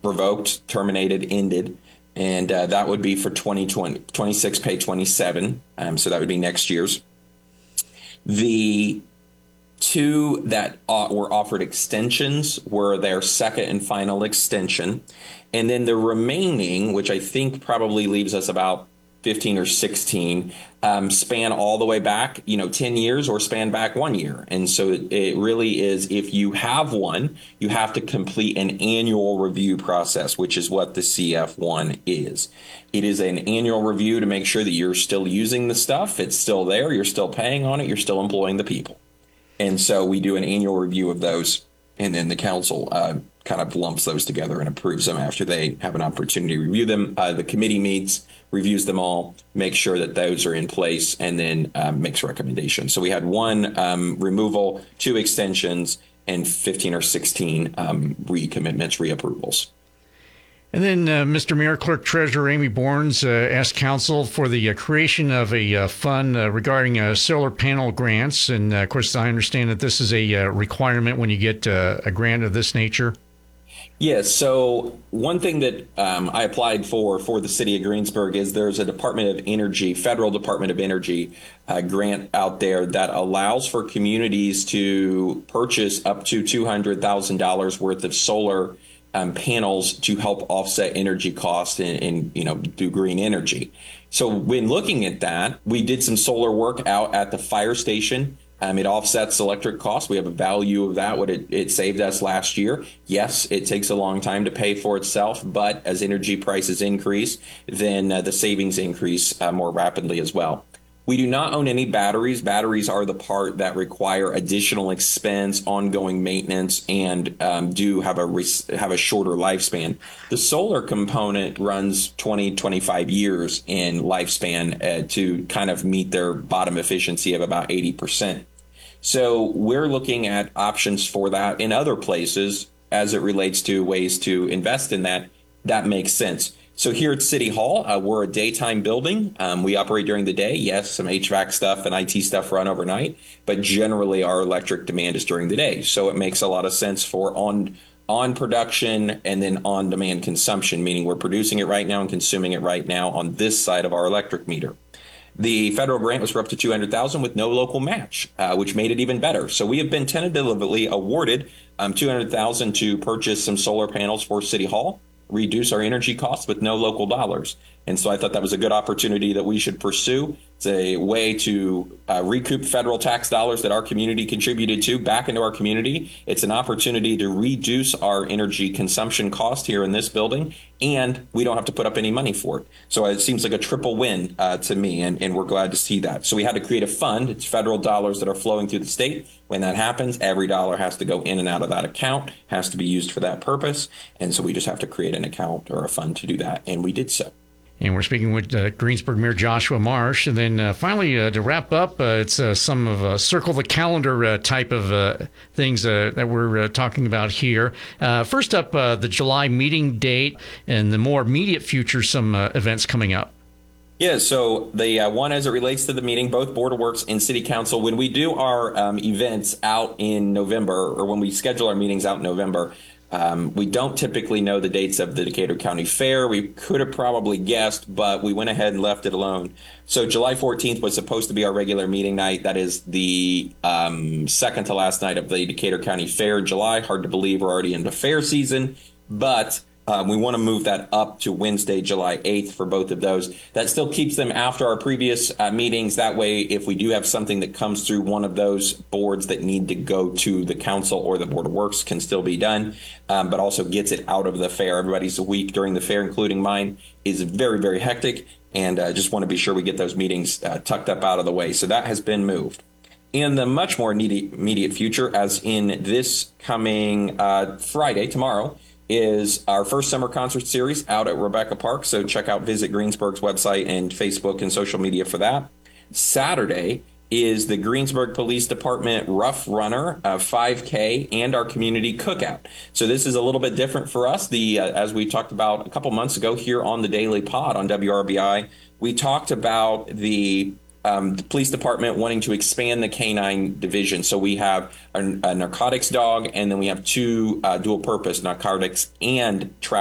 revoked, terminated, ended. And that would be for 2020, 26 pay 27. So that would be next year's. The two that were offered extensions were their second and final extension. And then the remaining, which I think probably leaves us about 15 or 16, span all the way back, 10 years or span back 1 year. And so it really is, if you have one, you have to complete an annual review process, which is what the CF1 is. It is an annual review to make sure that you're still using the stuff. It's still there. You're still paying on it. You're still employing the people. And so we do an annual review of those, and then the council kind of lumps those together and approves them after they have an opportunity to review them. The committee meets, reviews them all, makes sure that those are in place, and then makes recommendations. So we had one removal, 2 extensions, and 15 or 16 recommitments, reapprovals. And then Mr. Mayor, Clerk Treasurer Amy Borns asked Council for the creation of a fund regarding solar panel grants. And of course, I understand that this is a requirement when you get a grant of this nature. Yes. So one thing that I applied for the city of Greensburg is there's a Department of Energy, Federal Department of Energy grant out there that allows for communities to purchase up to $200,000 worth of solar panels to help offset energy costs and do green energy. So when looking at that, we did some solar work out at the fire station. It offsets electric costs. We have a value of that, what it saved us last year. Yes, it takes a long time to pay for itself, but as energy prices increase, then the savings increase more rapidly as well. We do not own any batteries. Batteries are the part that require additional expense, ongoing maintenance, and do have a shorter lifespan. The solar component runs 20, 25 years in lifespan to kind of meet their bottom efficiency of about 80%. So we're looking at options for that in other places as it relates to ways to invest in that. That makes sense. So here at City Hall, we're a daytime building. We operate during the day. Yes, some HVAC stuff and IT stuff run overnight, but generally our electric demand is during the day. So it makes a lot of sense for on production and then on demand consumption, meaning we're producing it right now and consuming it right now on this side of our electric meter. The federal grant was for up to $200,000 with no local match, which made it even better. So we have been tentatively awarded $200,000 to purchase some solar panels for City Hall, reduce our energy costs with no local dollars. And so I thought that was a good opportunity that we should pursue. It's a way to recoup federal tax dollars that our community contributed to back into our community. It's an opportunity to reduce our energy consumption cost here in this building, and we don't have to put up any money for it. So it seems like a triple win to me, and we're glad to see that. So we had to create a fund. It's federal dollars that are flowing through the state. When that happens, every dollar has to go in and out of that account, has to be used for that purpose. And so we just have to create an account or a fund to do that, and we did so. And we're speaking with Greensburg Mayor Joshua Marsh. And then finally, to wrap up, it's some of circle the calendar type of things that we're talking about here. First up, the July meeting date and the more immediate future, some events coming up. Yeah, so the one as it relates to the meeting, both Board of Works and City Council, when we do our events out in November, or when we schedule our meetings out in November, we don't typically know the dates of the Decatur County Fair. We could have probably guessed, but we went ahead and left it alone. So July 14th was supposed to be our regular meeting night. That is the second to last night of the Decatur County Fair in July. Hard to believe we're already into fair season, but we want to move that up to Wednesday, July 8th for both of those. That still keeps them after our previous meetings. That way, if we do have something that comes through one of those boards that need to go to the council or the Board of Works, can still be done, but also gets it out of the fair. Everybody's week during the fair, including mine, is very, very hectic, and just want to be sure we get those meetings tucked up out of the way. So that has been moved. In the much more immediate future, as in this coming Friday, tomorrow, is our first summer concert series out at Rebecca Park. So visit Greensburg's website and Facebook and social media for that. Saturday is the Greensburg Police Department Rough Runner 5K and our community cookout. So this is a little bit different for us. As we talked about a couple months ago here on the Daily Pod on WRBI, we talked about the police department wanting to expand the canine division. So we have a narcotics dog, and then we have two dual purpose narcotics and traffic